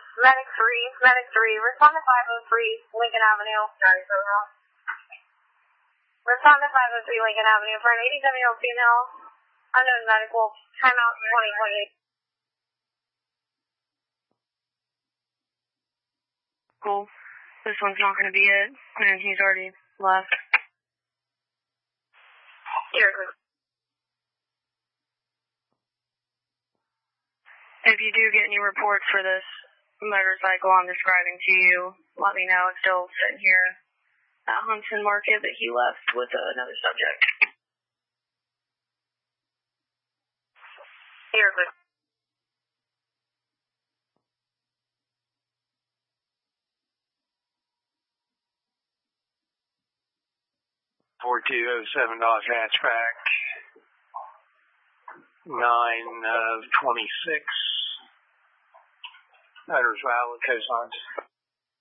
Medic 3, respond to 503 Lincoln Avenue. Sorry for that. Respond to 503 Lincoln Avenue for an 87-year-old female, unknown medical, timeout 2028. Cool. This one's not going to be it, and he's already left. You're good. If you do get any reports for this motorcycle I'm describing to you, let me know. It's still sitting here at Huntsman Market, but he left with another subject. You're good. $4207 hatchback, 9 of 26. Owner's valid, cosigns.